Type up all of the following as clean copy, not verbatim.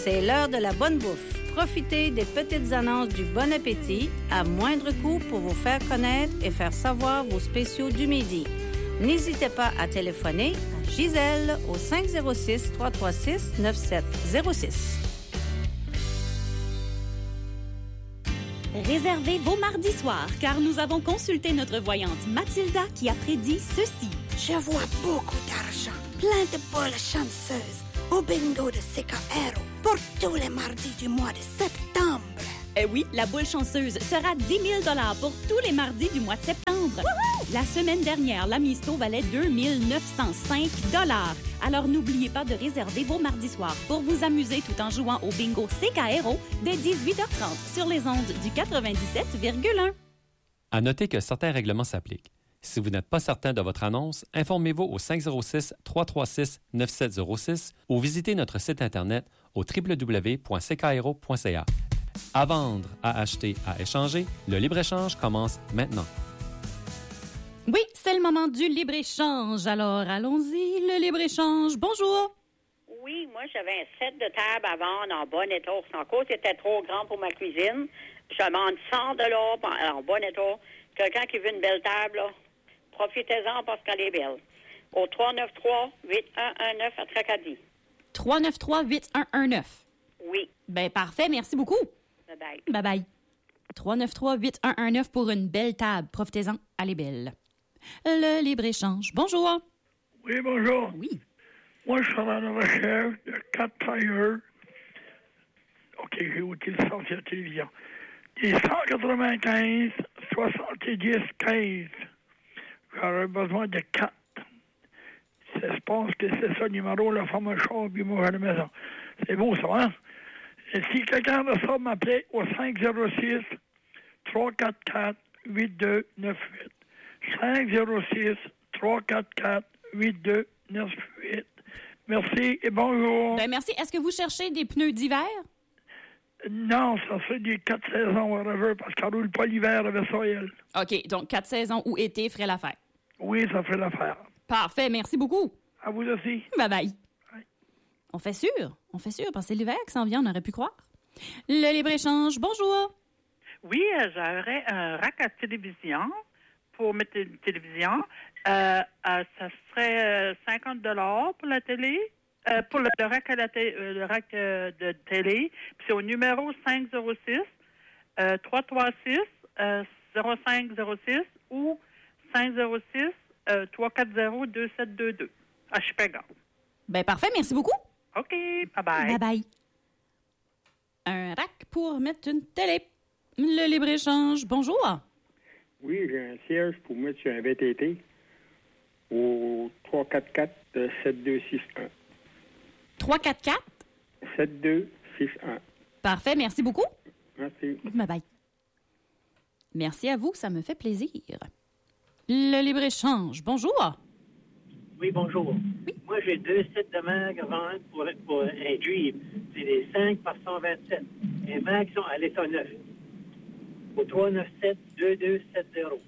C'est l'heure de la bonne bouffe. Profitez des petites annonces du Bon Appétit à moindre coût pour vous faire connaître et faire savoir vos spéciaux du midi. N'hésitez pas à téléphoner à Gisèle au 506-336-9706. Réservez vos mardis soirs, car nous avons consulté notre voyante Mathilda qui a prédit ceci. Je vois beaucoup d'argent, plein de boules chanceuses au bingo de CKRO pour tous les mardis du mois de septembre. Oui, la boule chanceuse sera 10 000 $ pour tous les mardis du mois de septembre. Wouhou! La semaine dernière, la Misto valait 2 905 $. Alors n'oubliez pas de réserver vos mardis soirs pour vous amuser tout en jouant au bingo CKRO dès 18h30 sur les ondes du 97,1. À noter que certains règlements s'appliquent. Si vous n'êtes pas certain de votre annonce, informez-vous au 506-336-9706 ou visitez notre site Internet au www.ckro.ca. À vendre, à acheter, à échanger, le libre-échange commence maintenant. Oui, c'est le moment du libre-échange. Alors, allons-y, le libre-échange. Bonjour. Oui, moi, j'avais un set de table à vendre en bon état. Son cause était trop grand pour ma cuisine. Je demande 100 $ en bon état. Quelqu'un qui veut une belle table, là, profitez-en parce qu'elle est belle. Au 393-8119 à Tracadie. 393-8119. Oui. Ben parfait, merci beaucoup. Bye-bye. Bye-bye. 393-8119 pour une belle table. Profitez-en, elle est belle. Le libre-échange. Bonjour. Oui, bonjour. Oui. Moi, je suis à la recherche de 4 tailleurs. OK, j'ai ôté le sens de la télévision. Des 195, 70, 15. J'aurais besoin de 4. Je pense que c'est ça le numéro, la femme à char, puis moi à la maison. C'est beau, ça, hein? Et si quelqu'un de ça m'appelait au 506-344-8298. 506-344-8298. Merci et bonjour. Ben merci. Est-ce que vous cherchez des pneus d'hiver? Non, ça fait des 4 saisons, whatever, parce qu'elle roule pas l'hiver avec ça, elle. OK, donc 4 saisons ou été ferait l'affaire. Oui, ça fait l'affaire. Parfait, merci beaucoup. À vous aussi. Bye-bye. Bye. On fait sûr, parce que c'est l'hiver qui s'en vient, on aurait pu croire. Le libre-échange, bonjour. Oui, j'aurais un rack à télévision pour mettre une télévision. Ça serait 50 $ pour la télé, pour le rack, le rack de télé. Puis c'est au numéro 506 336 0506 ou 506 340 2722. À Chicago. Ben parfait, merci beaucoup. OK, bye-bye. Bye-bye. Un rack pour mettre une télé. Le libre-échange, bonjour. Oui, j'ai un siège pour mettre sur un VTT au 344-7261. 344? 7261. Parfait, merci beaucoup. Merci. Bye-bye. Merci à vous, ça me fait plaisir. Le libre-échange, bonjour. Oui, bonjour. Oui. Moi, j'ai 2 sets de mags à vendre pour un Dream. C'est des 5 par 127. Les mags sont à l'état neuf. Au 397-2270.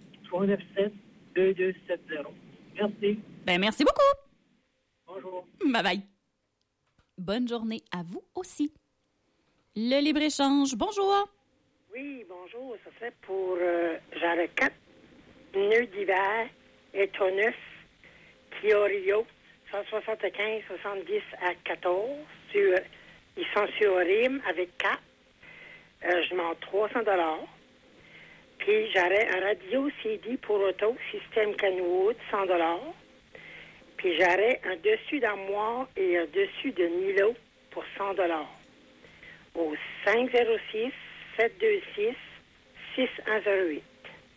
397-2270. Merci. Ben, merci beaucoup. Bonjour. Bye-bye. Bonne journée à vous aussi. Le libre-échange, bonjour. Oui, bonjour. Ça serait pour... j'aurais 4 pneus d'hiver, état neuf, Kia Rio, 175, 70 à 14. Ils sont sur RIM avec 4. Je demande 300 $. Puis j'aurais un radio CD pour auto, système Kenwood, 100 $. Puis j'aurais un dessus d'armoire et un dessus de Milo pour 100 $. Au 506-726-6108.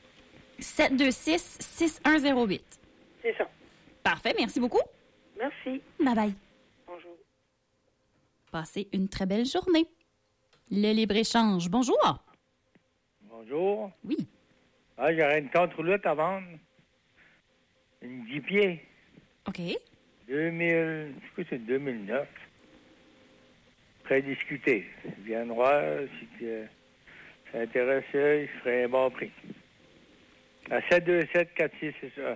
726-6108. C'est ça. Parfait, merci beaucoup. Merci. Bye-bye. Bonjour. Passez une très belle journée. Le libre-échange, bonjour. Bonjour. Oui. Ah, j'aurais une tente roulotte à vendre. Une 10 pieds. OK. 2000, je crois que c'est 2009. Très discuté. Bien droit, si ça intéressait, je ferais un bon prix. À 727-4661.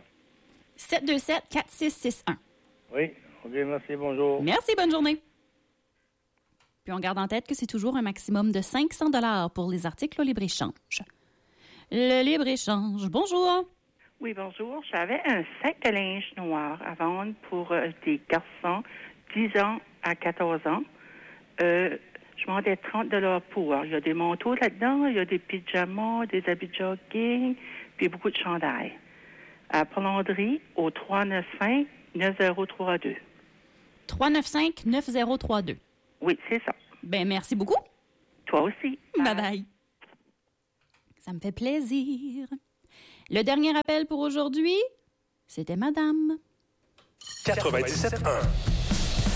727-4661. Oui, OK, merci, bonjour. Merci, bonne journée. Puis on garde en tête que c'est toujours un maximum de 500 $ pour les articles au libre-échange. Le libre-échange, bonjour. Oui, bonjour. J'avais un sac de linge noir à vendre pour des garçons 10 ans à 14 ans. Je demandais 30 $ pour. Il y a des manteaux là-dedans, il y a des pyjamas, des habits de jogging, puis beaucoup de chandails. À Palandry, au 395-9032. 395-9032. Oui, c'est ça. Ben merci beaucoup. Toi aussi. Bye-bye. Ça me fait plaisir. Le dernier appel pour aujourd'hui, c'était Madame. 97.1